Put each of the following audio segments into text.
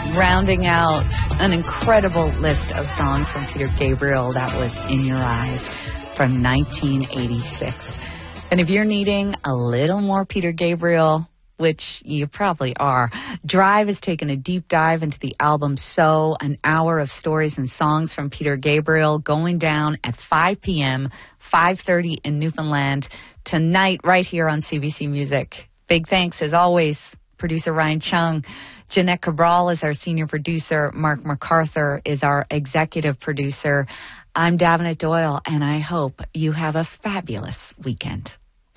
Rounding out an incredible list of songs from Peter Gabriel, that was In Your Eyes from 1986. And if you're needing a little more Peter Gabriel, which you probably are, Drive has taken a deep dive into the album So, an hour of stories and songs from Peter Gabriel, going down at 5 p.m., 5:30 in Newfoundland, tonight right here on CBC Music. Big thanks, as always, producer Ryan Chung. Jeanette Cabral is our senior producer. Mark MacArthur is our executive producer. I'm Davenant Doyle, and I hope you have a fabulous weekend.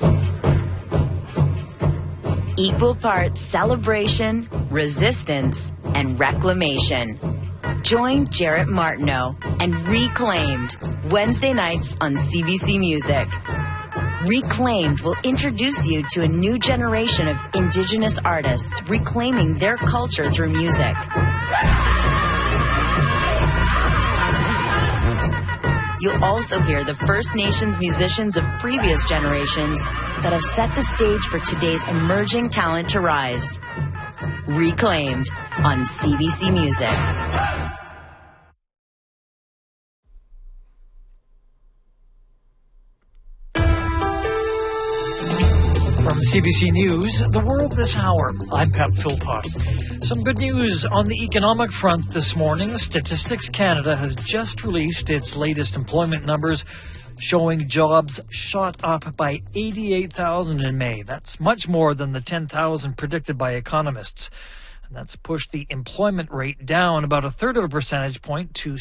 Equal parts celebration, resistance, and reclamation. Join Jarrett Martineau and Reclaimed Wednesday nights on CBC Music. Reclaimed will introduce you to a new generation of Indigenous artists reclaiming their culture through music. You'll also hear the First Nations musicians of previous generations that have set the stage for today's emerging talent to rise. Reclaimed on CBC Music. From CBC News, The World This Hour, I'm Pat Philpott. Some good news on the economic front this morning. Statistics Canada has just released its latest employment numbers, showing jobs shot up by 88,000 in May. That's much more than the 10,000 predicted by economists. And that's pushed the employment rate down about a third of a percentage point to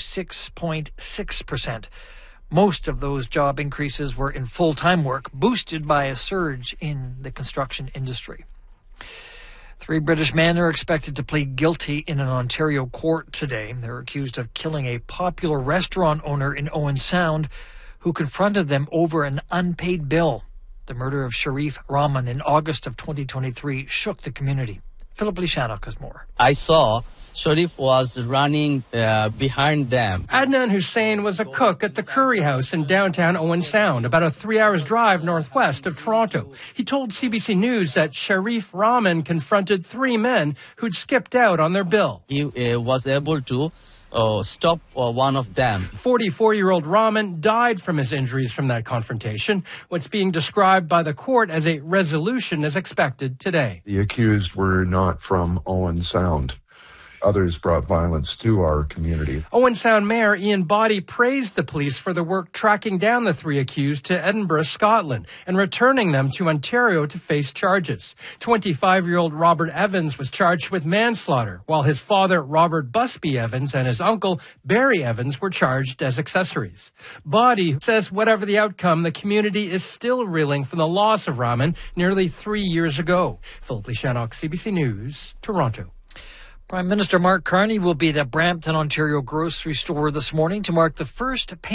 6.6%. Most of those job increases were in full-time work, boosted by a surge in the construction industry. 3 British men are expected to plead guilty in an Ontario court today. They're accused of killing a popular restaurant owner in Owen Sound who confronted them over an unpaid bill. The murder of Sharif Rahman in August of 2023 shook the community. Philip Lishanok has more. I saw Sharif was running behind them. Adnan Hussein was a cook at the Curry House in downtown Owen Sound, about a 3-hour drive northwest of Toronto. He told CBC News that Sharif Rahman confronted 3 men who'd skipped out on their bill. He was able to stop one of them. 44-year-old Rahman died from his injuries from that confrontation. What's being described by the court as a resolution is expected today. The accused were not from Owen Sound. Others brought violence to our community. Owen Sound Mayor Ian Boddy praised the police for the work tracking down the 3 accused to Edinburgh, Scotland, and returning them to Ontario to face charges. 25-year-old Robert Evans was charged with manslaughter, while his father, Robert Busby Evans, and his uncle, Barry Evans, were charged as accessories. Boddy says whatever the outcome, the community is still reeling from the loss of Rahman nearly 3 years ago. Philip Lishanok, CBC News, Toronto. Prime Minister Mark Carney will be at a Brampton, Ontario grocery store this morning to mark the first